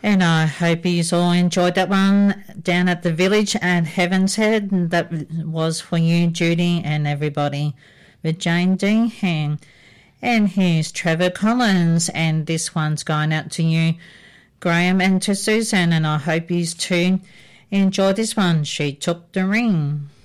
And I hope you all enjoyed that one down at the village at Heaven's Head. That was for you, Judy, and everybody with Jane Dehan. And here's Trevor Collins, and this one's going out to you, Graham, and to Susan, and I hope you too enjoy this one. She Took the Ring.